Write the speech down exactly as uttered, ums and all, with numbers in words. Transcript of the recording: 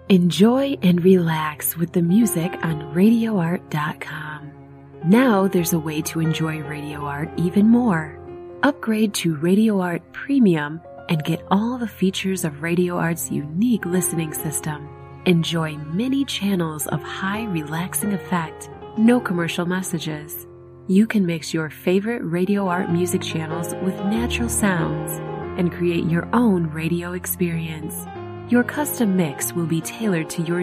Enjoy and relax with the music on radio art dot com. Now there's a way to enjoy Radio Art even more. Upgrade to Radio Art Premium and get all the features of Radio Art's unique listening system. Enjoy many channels of high relaxing effect, no commercial messages. You can mix your favorite Radio Art music channels with natural sounds and create your own radio experience. Your custom mix will be tailored to your